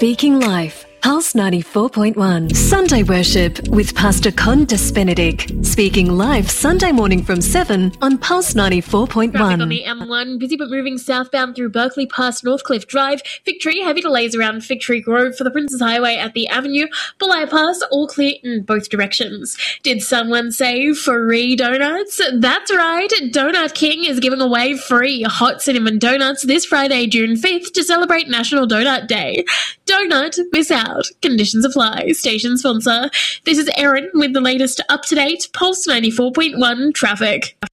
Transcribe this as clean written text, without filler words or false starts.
Speaking Life, Pulse 94.1. Sunday Worship with Pastor Condas Benedict. Speaking Life Sunday morning from 7 on Pulse 94.1. Traffic on the M1, busy but moving southbound through Berkeley past Northcliffe Drive. Victory, heavy delays around Victory Grove for the Princes Highway at the Avenue. Bulli Pass, all clear in both directions. Did someone say free donuts? That's right, Donut King is giving away free hot cinnamon donuts this Friday, June 5th to celebrate National Donut Day. Donut, miss out. Conditions apply. Station sponsor. This is Erin with the latest up-to-date Pulse 94.1 traffic.